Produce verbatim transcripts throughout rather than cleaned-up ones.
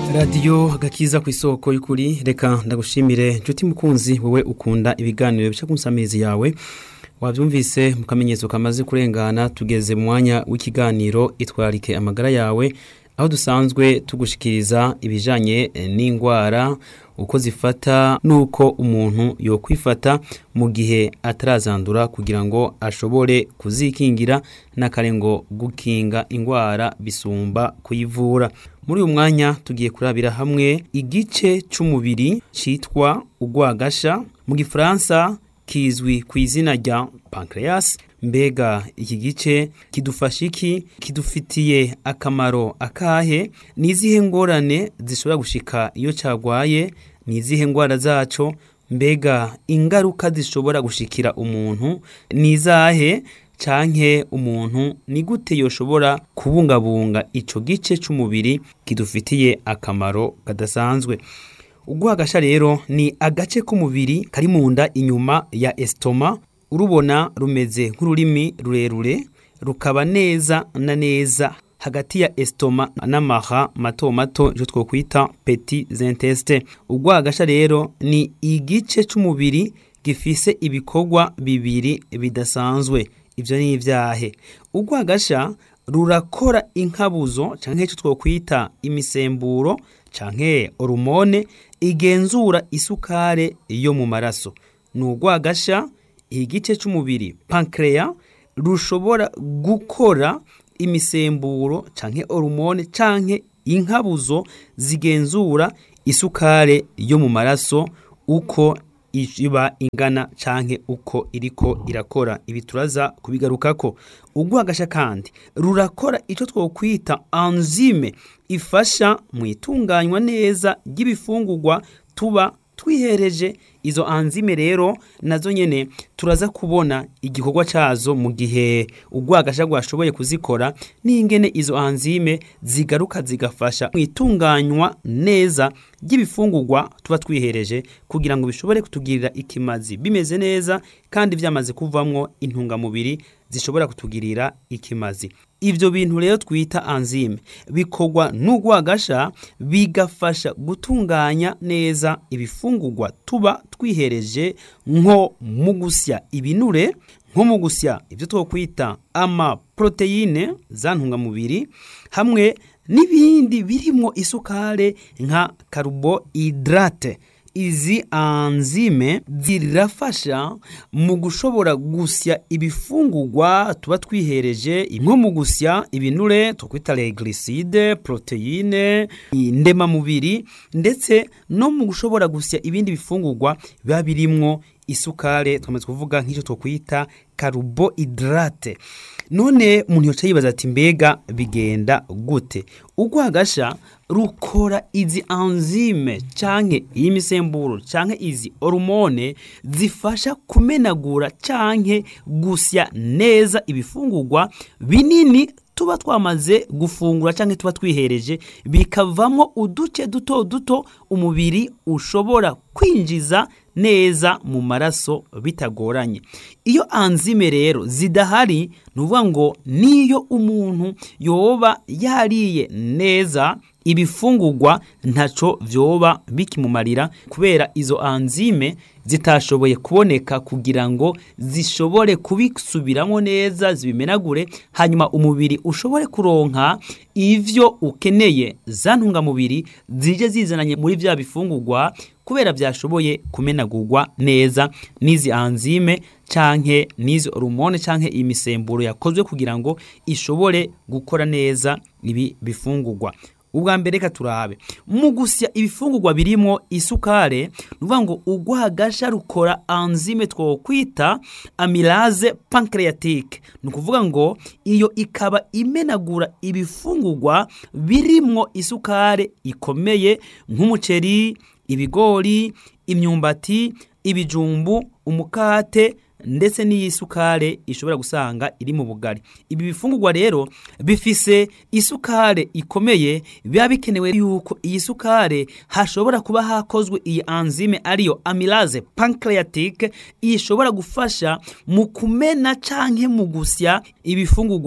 Radio Gakiza kw'isoko y'ukuri, reka ndagushimire nshuti mukunzi wewe ukunda ibiganiro bica kunsamirizi yawe. Wavyumvise mu kamenyetso kamaze kurengana, tugeze mu mwanya w'ikiganiro itwarike amagara yawe, aho dusanzwe tugushikiriza ibijanye n'ingwara, uko zifata nuko umuntu yokwifata mu gihe atarazandura kugira ngo ashobore kuzikingira, n'akarengo gukinga ingwara bisumba kuyivura. Muri uyu mwanya tugiye kurabira hamwe igice c'umubiri citwa urwagasha, mu gifaransa kizwi ku izina rya pancreas. Mbega iki gice kidufasha iki? Kidufitiye akamaro akahe? Ni izihe ngorane zishobora gushika iyo cagwaye? Ni izihe ngwara zaco? Mbega ingaruka zishobora gushikira umuntu ni izahe? Canke umuntu ni gute yoshobora kubungabunga ico gice c'umubiri kidufitiye akamaro kadasanzwe? Urwagasha rero ni agace k'umubiri kari mu nda inyuma ya estoma. Urubona rumeze nk'ururimi rurerure, rukaba neza na neza hagati ya estoma n'amaha mato mato, jo twokwita petits intestins. Urwagasha rero ni igice c'umubiri gifise ibikorwa bibiri bidasanzwe. Ivyo ni ivyahe? Urwagasha rurakora inkabuzo canke ico twokwita imisemburo canke hormone igenzura isukare yo mu maraso. Ni urwagasha igice c'umubiri pancreas rushobora gukora imisemburo canke hormone canke inkabuzo zigenzura isukare yo mu maraso uko iba ingana canke uko iriko irakora. Ibi turaza kubigarukako. Urwagasha kandi rurakora ico twokwita enzyme ifasha mu itunganywa neza ry'ibifungurwa tuba twihereje. Izo enzyme rero nazo nyene turaza kubona igikorwa cazo mu gihe urwagasha rwashoboye kuzikora, n'ingene izo enzyme zigaruka zigafasha mu itunganywa neza ry'ibifungurwa tuba twihereje kugira ngo bishobore kutugirira ikimazi bimeze neza kandi vyamaze kuvamwo intungamubiri zishobora kutugirira ikimazi. Ivyo bintu rero twita enzyme bikorwa n'urwagasha, bigafasha gutunganya neza ibifungurwa tuba twihereje, nko mu gusya ibinure, nko mu gusya ivyo twokwita ama proteine za ntungamubiri, hamwe n'ibindi birimo isukare nka carbohydrate. Izi enzyme zirafasha mu gushobora gusya ibifungurwa tuba twihereje, nko mu gusya ibinure twokwita les glucides, proteine, indema mubiri, ndetse no mu gushobora gusya ibindi bifungurwa biba birimwo isukare twamaze kuvuga nk'icyo twokwita carbohydrate. None umuntu yoca yibaza ati mbega bigenda gute? Urwagasha rukora izi enzyme canke imisemburo canke izi hormone zifasha kumenagura canke gusya neza ibifungurwa binini tuba twamaze gufungura canke tuba twihereje, bikavamwo uduce duto duto umubiri ushobora kwinjiza neza mu maraso bitagoranye. Iyo enzyme rero zidahari, nuvuga ngo niyo umuntu yoba yariye neza ibifungurwa ntaco vyoba bikimumarira, kubera izo enzyme zitashoboye kuboneka kugira ngo zishobore kubisubiramo neza zibimenagure, hanyuma umubiri ushobore kuronka ivyo ukeneye, za ntungamubiri zije zizananye muri vya bifungurwa, kubera vyashoboye kumenagurwa neza n'izi enzyme canke n'izi hormone canke imisemburo yakozwe kugira ngo ishobore gukora neza ibi bifungurwa. Ubwa mbere reka turabe mu gusya ibifungurwa birimo isukare, nuvuga ngo urwagasha rukora enzyme twokwita amylase pancreatique. Nukuvuga ngo iyo ikaba imenagura ibifungurwa birimo isukare ikomeye, nk'umuceri, ibigori, imyumbati, ibijumbu, umukate, ndetse n'iyisukare ishobora gusanga iri mu bugari. Ibi bifungurwa rero bifise isukare ikomeye, biba bikenewe yuko iyi sukare hashobora kuba hakozwe iyi enzyme ariyo amylase pancreatique, ishobora gufasha mu kumena canke mu gusya ibifungurwa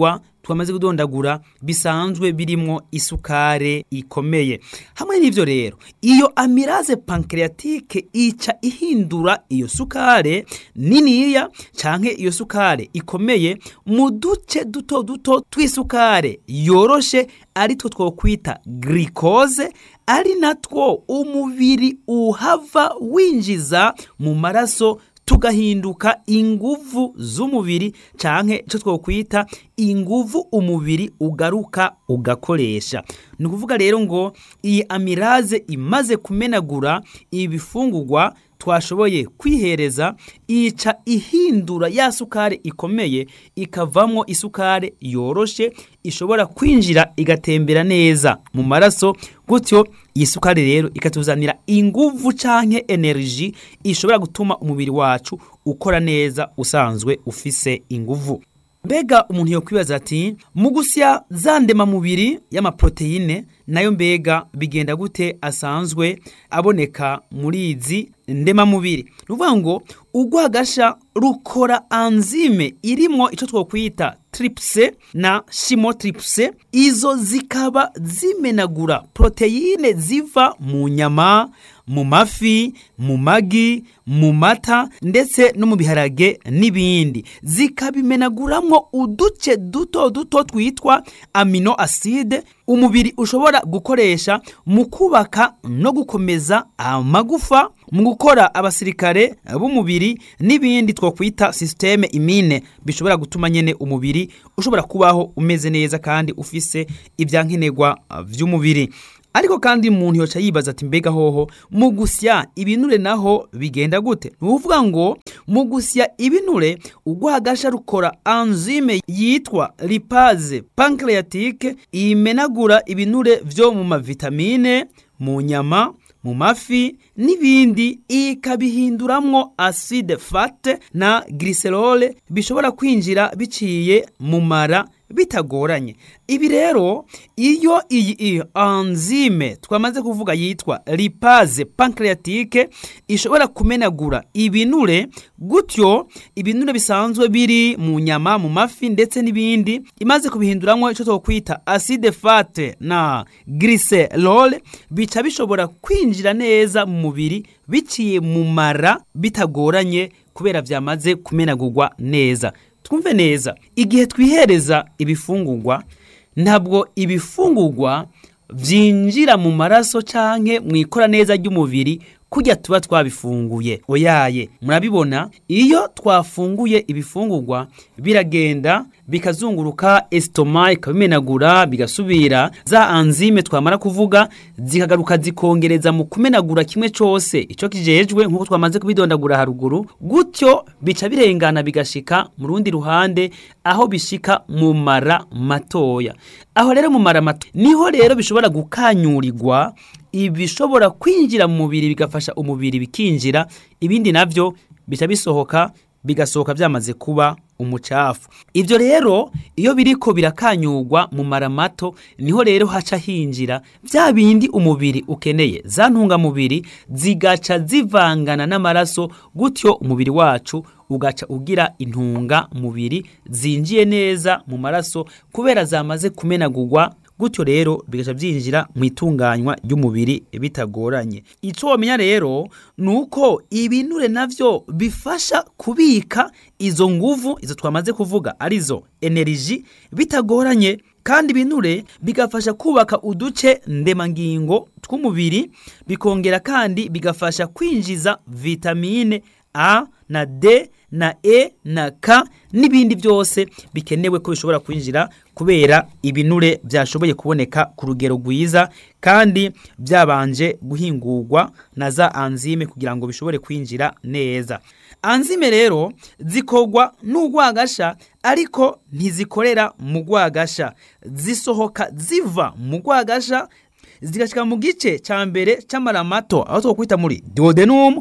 twamaze kudondagura bisanzwe birimo isukare ikomeye. Hamwe n'ivyo rero, iyo amylase pancreatique ica ihindura iyo sukare niniya canke iyo sukare ikomeye mu duce duto duto twisukare yoroshe ari two twokwita glycose, ari natwo umubiri uhava winjiza mu maraso tugahinduka inguvu z'umubiri canke ico twokwita inguvu umubiri ugaruka ugakoresha. Ni kuvuga rero ngo iyi amylase imaze kumenagura ibifungurwa twashoboye kwihereza, ica ihindura ya sukare ikomeye ikavamwo isukare yoroshe ishobora kwinjira igatembera neza mu maraso, gutyo iyi sukari rero ikatuzanira inguvu canke energy ishobora gutuma umubiri wacu ukora neza usanzwe ufise inguvu. Mbega umuntu yo kwibaza ati mu gusya za ndema mubiri y'amaproteine nayo mbega bigenda gute asanzwe aboneka muri izi ndema mubiri? Nuvuga ngo urwagasha rukora enzyme irimo ico twokwita trypse na chymotrypse, izo zikaba zimenagura proteine ziva mu nyama, mu mafi, mu magi, mu mata ndetse no mu biharage n'ibindi, zikabimenaguramwo uduce duto duto twitwa amino acide umubiri ushobora gukoresha mu kubaka no gukomeza amagufa, mu gukora abasirikare b'umubiri n'ibindi twokwita systeme immune bishobora gutuma nyene umubiri ushobora kubaho umeze neza kandi ufise ibyankenerwa vy'umubiri. Ariko kandi umuntu yoca yibaza ati mbega hoho mu gusya ibinure naho bigenda gute? Nuvuga ngo mu gusya ibinure urwagasha rukora enzyme yitwa lipase pancreatique imenagura ibinure vyo mu mavitamine, mu nyama, mu mafi n'ibindi, ikabihinduramwo acide fat na glycerol bishobora kwinjira biciye mu mara bitagoranye. Ibi rero iyo iyi enzyme twamaze kuvuga yitwa lipase pancreatique ishobora kumenagura ibinure, gutyo ibinure bisanzwe biri mu nyama, mu mafi ndetse n'ibindi imaze kubihinduramwo ico twokwita acide fat na glycerol, bica bishobora kwinjira neza mu mubiri biciye mu mara bitagoranye kubera vyamaze kumenagurwa neza. Twumve neza, igihe twihereza ibifungurwa ntabwo ibifungurwa vyinjira mu maraso canke mwikora neza ry'umubiri kujya tuba twabifunguye. Oyaye, murabibona iyo twafunguye ibifungurwa biragenda bikazunguruka estomac ikabimenagura bigasubira, za enzyme twamara kuvuga zikagaruka zikongereza mu kumenagura kimwe cose ico kijejwe nkuko twamaze kubidondagura haruguru, gutyo bica birengana bigashika mu rundi ruhande aho bishika mu mara matoya. Aho rero mu mara mato niho rero bishobora gukanyurirwa ibishobora kwinjira mu mubiri bigafasha umubiri bikinjira, ibindi navyo bica bisohoka bigasohoka byamaze kuba umucafu. Ivyo rero iyo biriko birakanyurwa mu mara mato niho rero haca hinjira vya bindi umubiri ukeneye, za ntunga mubiri zigaca zivangana n'amaraso, gutyo umubiri wacu ugaca ugira intunga mubiri zinjiye neza mu maraso kubera zamaze kumenagurwa, gutyo rero bigaca byinjira mu itunganywa ry'umubiri bitagoranye. Ico wamenya rero nuko ibinure navyo bifasha kubika izo nguvu izo twamaze kuvuga arizo energy bitagoranye, kandi ibinure bigafasha kubaka uduce ndemangingo tw'umubiri, bikongera kandi bigafasha kwinjiza vitamine A na D na E na K n'ibindi byose bikenewe ko bishobora kwinjira kubera ibinure byashoboye kuboneka ku rugero rwiza kandi byabanje guhingurwa na za enzyme kugira ngo bishobore kwinjira neza. Enzyme rero zikogwa n'urwagasha ariko ntizikorera mu rwagasha, zisohoka ziva mu rwagasha zigashika mu gice ca mbere c'amara mato aho twokwita muri duodenum,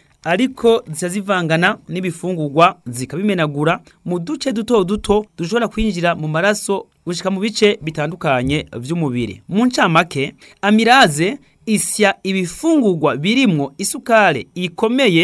ariko zizivangana n'ibifungurwa zikabimenagura mu duce duto duto dushobora kwinjira mu maraso gushika mu bice bitandukanye vy'umubiri. Mu ncamake, amylase isya ibifungurwa birimwo isukare ikomeye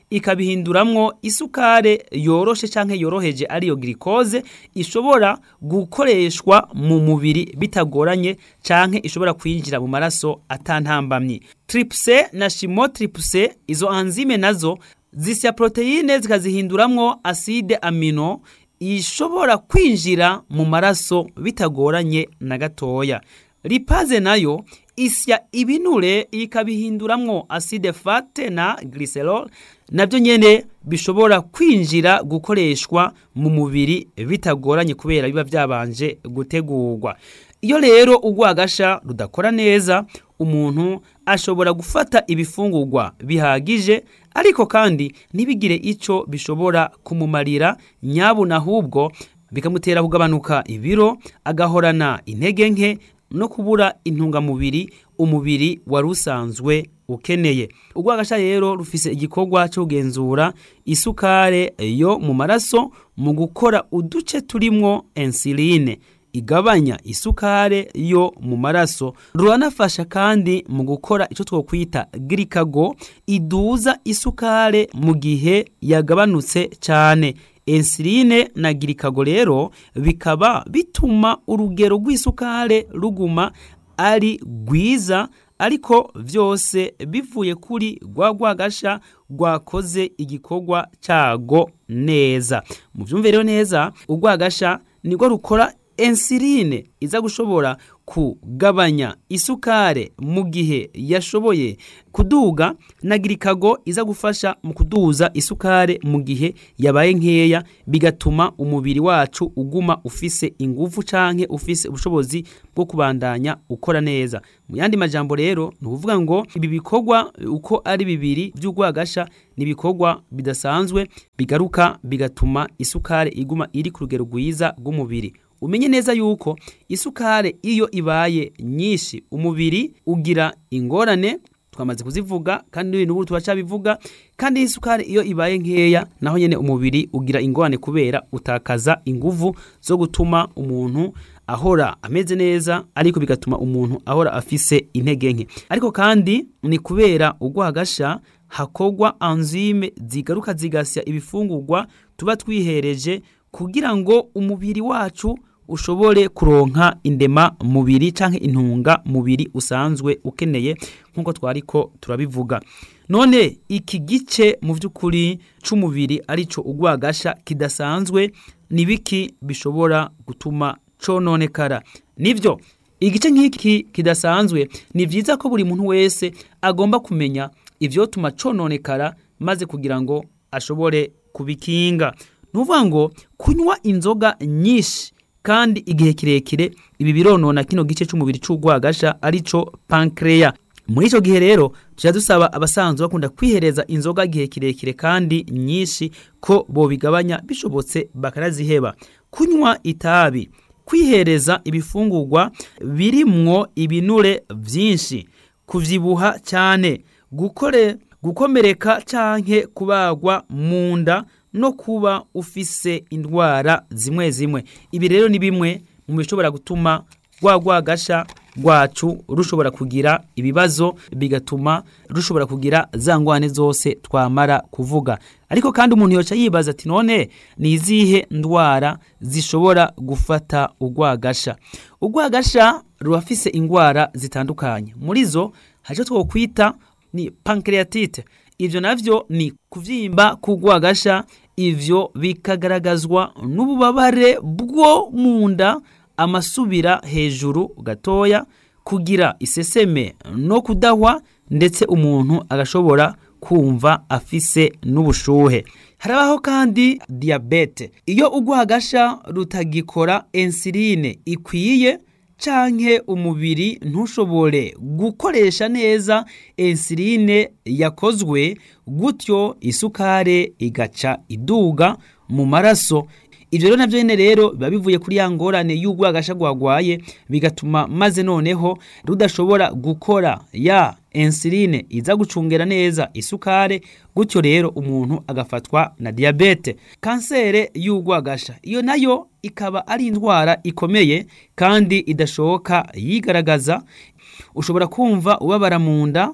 ikabihinduramwo isukare yoroshe canke yoroheje ariyo glucose ishobora gukoreshwa mu mubiri bitagoranye canke ishobora kwinjira mu maraso atantambamye. Trypse na chymotrypse izo enzyme nazo zisya proteine zikazihinduramwo acide amino ishobora kwinjira mu maraso bitagoranye na gatoya. Lipase nayo isya ibinure ikabihinduramwo acide fat na glycerol nabyo nyene bishobora kwinjira gukoreshwa mu mubiri bitagoranye kubera biba byabanje gutegurwa. Iyo rero urwagasha rudakora neza, umuntu ashobora gufata ibifungurwa bihagije ariko kandi ntibigire ico bishobora kumumarira, nyabuna ahubwo bikamutera kugabanuka ibiro, agahorana intege nke no kubura intungamubiri umubiri wari usanzwe ukeneye. Urwagasha rero rufise igikorwa cyo kugenzura isukare yo mu maraso mu gukora uduce turimwo insuline igabanya isukare yo mu maraso. Ruranafasha kandi mu gukora ico twokwita glycago iduza isukare mu gihe yagabanutse cyane. Insuline na glycago rero bikaba bituma urugero rw'isukare ruguma ari rwiza, ariko vyose bivuye kuri rwa rwagasha rwakoze igikorwa cago neza. Mu vyumve rero neza, urwagasha nirwo rukora insuline iza gushobora kugabanya isukare mu gihe yashoboye kuduga, na glycago iza gufasha mu kuduza isukare mu gihe yabaye nkeya, bigatuma umubiri wacu uguma ufise ingufu canke ufise ubushobozi bwo kubandanya ukora neza. Mu yandi majambo rero ni ukuvuga ngo ibi bikorwa uko ari bibiri by'urwagasha ni bikorwa bidasanzwe bigaruka bigatuma isukare iguma iri ku rugero rwiza rw'umubiri. Umenye neza yuko isukare iyo ibaye nyinshi umubiri ugira ingorane, twamaze kuzivuga kandi n'ibintu buru tubacabivuga, kandi isukare iyo ibaye nkeya naho nyene umubiri ugira ingorane kubera utakaza inguvu zo gutuma umuntu ahora ameze neza, ariko bigatuma umuntu ahora afise intege nke. Ariko kandi ni kubera urwagasha hakogwa enzyme zigaruka zigasya ibifungurwa tuba twihereje kugira ngo umubiri wacu ushobore kuronka indema mubiri canke intunga mubiri usanzwe ukeneye nkuko twariko turabivuga. None iki gice mu vy'ukuri c'umubiri arico urwagasha kidasanzwe ni biki bishobora gutuma cononekara? Nivyo igice nk'iki kidasanzwe ni vyiza ko buri muntu wese agomba kumenya ivyo tuma cononekara maze kugira ngo ashobore kubikinga. Nuvuga ngo kunywa inzoga nyinshi kandi igihe kirekire ibi bironona kino gice c'umubiri c'urwagasha arico pancreas. Muri ico gihe rero tuja dusaba abasanzwe bakunda kwihereza inzoga gihe kirekire kandi nyinshi ko bo bigabanya bishobotse bakaraziheba. Kunywa itabi, kwihereza ibifungurwa birimwo ibinure vyinshi, kuvyibuha cyane, gukore gukomereka canke kubagwa munda no kuba ufise indwara zimwe zimwe. Ibi rero ni bimwe mu bishobora gutuma rwa rwagasha rwacu rushobora kugira ibibazo, bigatuma rushobora kugira za ngwane zose twamara kuvuga. Ariko kandi umuntu yoca yibaza ati none ni izihe ndwara zishobora gufata urwagasha? Urwagasha rurafise indwara zitandukanye, muri zo haje twokwita ni pancreatite. Ivyo navyo ni kuvyimba kugwagasha, ivyo bikagaragazwa n'ububabare bwo munda, amasubira hejuru gatoya, kugira iseseme no kudahwa, ndetse umuntu agashobora kumva afise n'ubushuhe. Harabaho kandi diabete. Iyo urwagasha rutagikora insuline ikwiye canke umubiri ntushobore gukoresha neza insuline yakozwe, gutyo isukare igaca iduga mu maraso. Ivyo rero navyo nyene rero biba bivuye kuri ya ngorane y'urwagasha rwagwaye, bigatuma maze noneho rudashobora gukora ya insuline iza gucungera neza isukare, gutyo rero umuntu agafatwa na diabete. Kansere y'urwagasha iyo nayo ikaba ari indwara ikomeye kandi idashoboka yigaragaza. Ushobora kumva ubabara mu nda,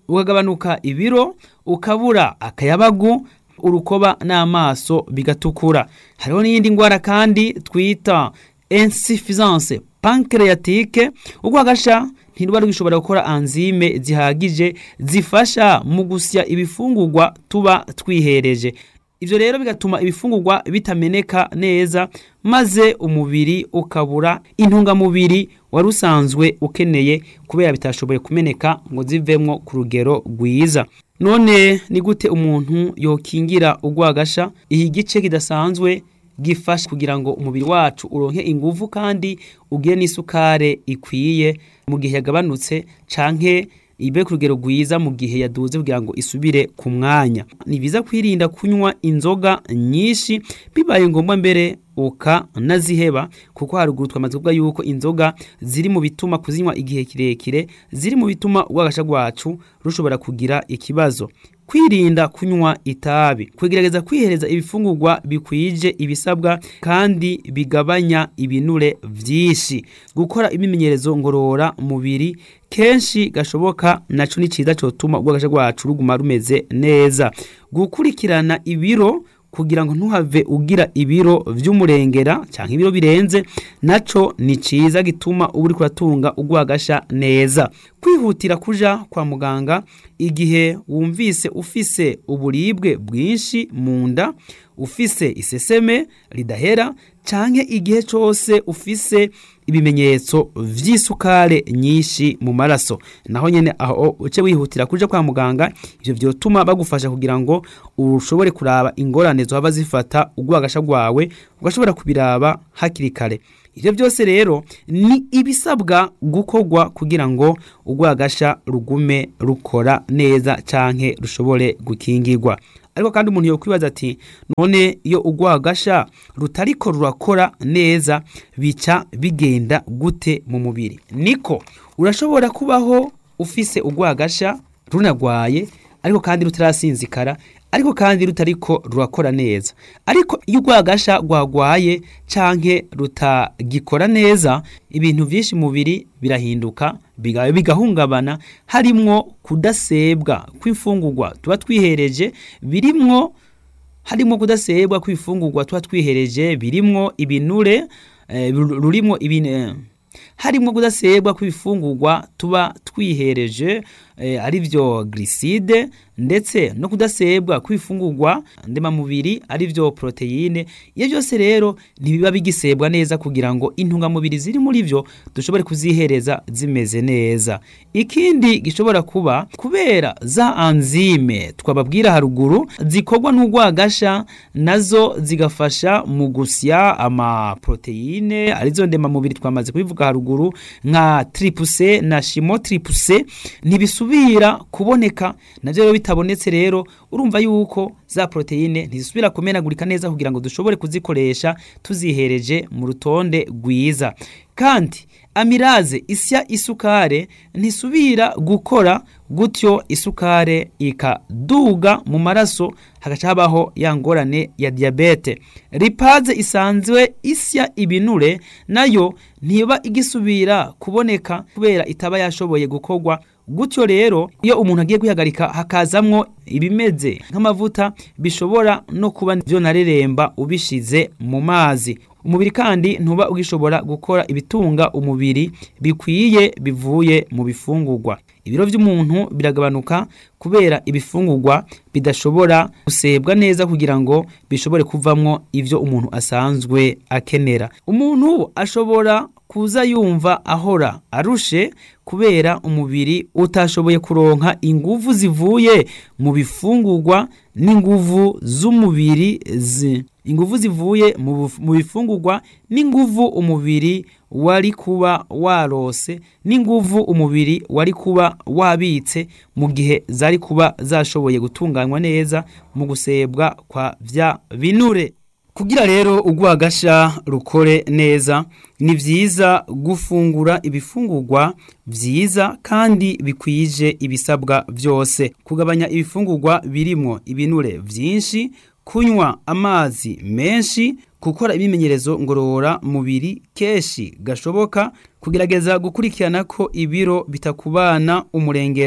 ukagabanuka ibiro, ukabura akayabagu, urukoba n'amaso bigatukura. Hariho n'iyindi ngwara kandi twita insuffisance pancreatique. Urwagasha ntiruba rugishobora gukora enzyme zihagije zifasha mu gusya ibifungurwa tuba twihereje. Ivyo rero bigatuma ibifungurwa bitameneka neza, maze umubiri ukabura intungamubiri wari usanzwe ukeneye kubera bitashoboye kumeneka ngo zivemwo ku rugero rwiza. None ni gute umuntu yokingira urwagasha? Iki gice kidasanzwe gifasha kugira ngo umubiri wacu uronke inguvu kandi ugire n'isukare ikwiye mu gihe yagabanutse canke ibe ku rugero rwiza mu gihe yaduze kugira ngo isubire ku mwanya. Ni biza kwirinda kunywa inzoga nyinshi, bibaye ngombwa mbere uka naziheba, kuko haruguru twamaze kuvuga yuko inzoga ziri mu bituma kuzinywa igihe kirekire, ziri mu bituma urwagasha rwacu rushobora kugira ikibazo. Kwirinda kunywa itabi, kugerageza kwihereza ibifungurwa bikwije ibisabwa kandi bigabanya ibinure vyinshi, gukora imimenyerezo ngorora mubiri kenshi gashoboka, naco ni ciza cotuma urwagasha rwacu ruguma rumeze neza. Gukurikirana ibiro kugira ngo ntuhave ugira ibiro vy'umurengera canke ibiro birenze, naco ni ciza gituma uba uri kuratunga urwagasha neza. Kwihutira kuja kwa muganga igihe wumvise ufise uburibwe bwinshi mu nda, ufise iseseme ridahera, canke igihe cose ufise ibimenyetso vy'isukare nyinshi mu maraso, naho nyene aho uce wihutira kuja kwa muganga. Ivyo vyotuma bagufasha kugira ngo ushobore kuraba ingorane zohava zifata urwagasha rwawe, ugashobora kubiraba hakiri kare. Ivyo byose rero ni ibisabwa gukorwa kugira ngo urwagasha rugume rukora neza canke rushobore gukingirwa. Ariko kandi umuntu yo kwibaza ati none iyo urwagasha rutariko rurakora neza bica bigenda gute mu mubiri? Niko urashobora kubaho ufise urwagasha runagwaye ariko kandi rutarasinzikara, ariko kandi rutariko rurakora neza. Ariko iyo urwagasha rwagwaye canke rutagikora neza, ibintu vyinshi mubiri birahinduka, bigaye bigahungabana, harimwo kudasebwa kw'ifungurwa tuba twihereje, birimwo harimwo kudasebwa kw'ifungurwa tuba twihereje, birimwo ibinure eh, rurimwo ibine harimwo kudasebwa kw'ifungurwa tuba twihereje eh, ari vyo glycide, ndetse no kudasebwa kw'ifungurwa ndema mubiri ari vyo proteine. Iyo byose rero ntibiba bigisebwa neza kugira ngo intungamubiri ziri muri vyo dushobore kuzihereza zimeze neza. Ikindi gishobora kuba kubera za enzyme twababwira haruguru zikorwa n'urwagasha, nazo zigafasha mu gusya ama proteine arizo ndema mubiri twamaze kubivuga haruguru nka triple C na chymotrypse C, ntibisubira kuboneka. Navyo bitabonetse rero urumva yuko za proteine ntizisubira kumenagurika neza kugira ngo dushobore kuzikoresha tuzihereje mu rutonde rwiza. Kandi amiraze isya isukare ntisubira gukora, gutyo isukare ikaduga mu maraso, hagaca habaho ya ngorane ya diabete. Lipase isanzwe isya ibinure nayo ntiba igisubira kuboneka kubera itaba yashoboye gukorwa. Gutyo rero iyo umuntu agiye kwihagarika hakazamwo ibimeze nk'amavuta, bishobora no kuba vyo nareremba ubishize mu mazi. Umubiri kandi ntuba ugishobora gukora ibitunga umubiri bikwiye bivuye mu bifungurwa. Ibiro vy'umuntu biragabanuka kubera ibifungurwa bidashobora gusebwa neza kugira ngo bishobore kuvamwo ivyo umuntu asanzwe akenera. Umuntu ashobora kuza yumva ahora arushe kubera umubiri utashoboye kuronka inguvu zivuye mu bifungurwa n'inguvu z'umubiri zi inguvu zivuye mu bifungurwa n'inguvu umubiri wari kuba warose n'inguvu umubiri wari kuba wabitse mu gihe zari kuba zashoboye gutunganywa neza mu gusebwa kwa vya binure. Kugira rero urwagasha rukore neza, ni vyiza gufungura ibifungurwa vyiza kandi bikwije ibisabwa vyose. Kugabanya ibifungurwa birimwo ibinure vyinshi, kunywa amazi menshi, gukora ibimenyerezo ngorora mubiri keshi gashoboka, kugerageza gukurikirana ko ibiro bitakubana umurengera,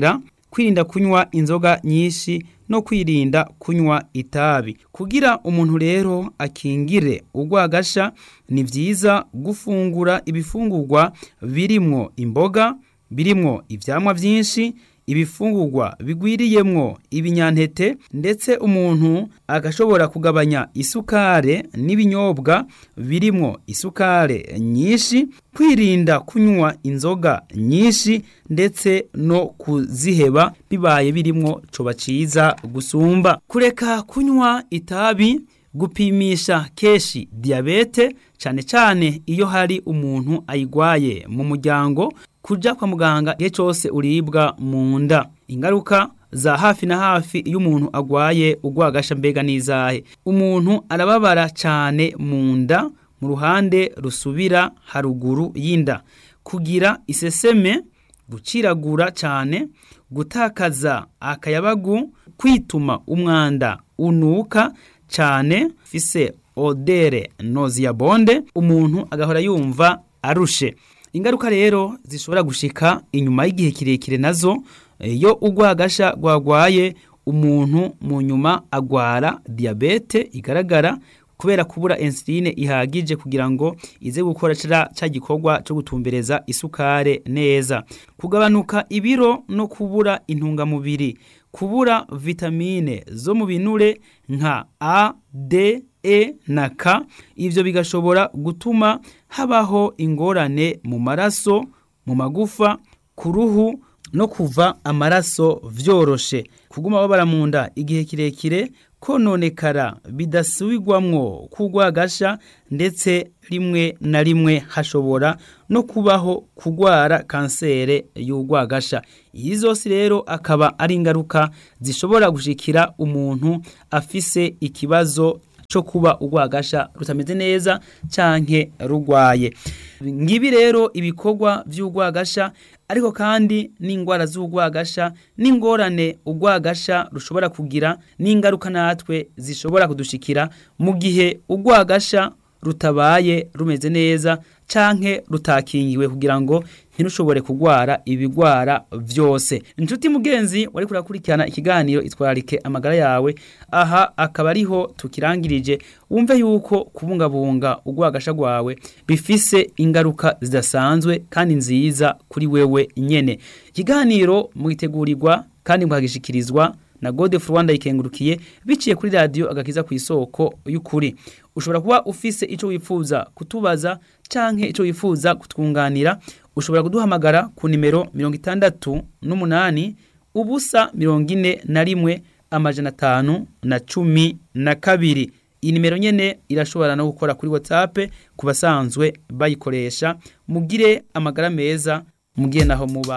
kwirinda kunywa inzoga nyinshi no kwirinda kunywa itabi. Kugira umuntu rero akingire urwagasha ni vyiza gufungura ibifungurwa birimwo imboga, birimwo ivyamwa vyinshi, ibifungurwa bigwiriyemwo ibinyantete, ndetse umuntu agashobora kugabanya isukare n'ibinyobwa birimwo isukare nyinshi, kwirinda kunywa inzoga nyinshi ndetse no kuziheba bibaye birimwo coba ciza gusumba. Kureka kunywa itabi, gupimisha keshi diabete cane cane iyo hari umuntu ayigwaye mu muryango, kuja kwa muganga igihe cyose uribwa mu nda. Ingaruka za hafi na hafi iyo umuntu agwaye urwagasha mbega nizahe? Umuntu arababara cane mu nda mu ruhande rusubira haruguru y'inda, kugira iseseme, guciragura cane, gutakaza akayabagu, kwituma umwanda unuka cane, fise odere nauseabonde, umuntu agahora yumva arushe. Ingaruka rero zishobora gushika inyuma y'igihe kirekire nazo, iyo urwagasha rwagwaye umuntu mu nyuma agwara diabete igaragara kubera kubura insuline ihagije kugira ngo ize gukora ca gikorwa cyo gutumbereza isukare neza, kugabanuka ibiro no kubura intungamubiri, kubura vitamine zo mu binure nka A, D, E na K. Ivyo bigashobora gutuma habaho ingorane mu maraso, mu magufa, ku ruhu no kuva amaraso vyoroshe, kuguma babara mu nda igihe kirekire, kononekara bidasubirwamwo kugwagasha, ndetse rimwe na rimwe hashobora no kubaho kugwara kansere y'urwagasha. Iyi zose rero akaba ari ingaruka zishobora gushikira umuntu afise ikibazo cyo kuba urwagasha rutameze neza canke rugwaye. Ngibi rero ibikorwa vy'urwagasha, ariko kandi n'ingwara z'urwagasha, n'ingorane urwagasha rushobora kugira, n'ingaruka natwe zishobora kudushikira mu gihe urwagasha rutabaye rumeze neza canke rutakingiwe kugira ngo ntirushobore kugwara ibigwara vyose. Inshuti mugenzi wari kurakurikirana ikiganiro Itwararike amagara yawe, aha akaba ariho tukirangirije. Wumve yuko kubungabunga urwagasha rwawe bifise ingaruka zidasanzwe kandi nziza kuri wewe nyene. Ikiganiro mwitegurirwa kandi mwagishikirizwa na Godefroid Rwanda ikengurukiye biciye kuri radio Agakiza ku isoko y'ukuri. Ushobora kuba ufise ico wifuza kutubaza canke ico wifuza kutwunganira, ushobora kuduhamagara ku nimero mirongo itandatu n'umunani ubusa mirongo ine na rimwe amajana atanu na cumi na kabiri. Iyi nimero nyene irashobora no gukora kuri WhatsApp ku basanzwe bayikoresha. Mugire amagara meza, mugiye naho muba.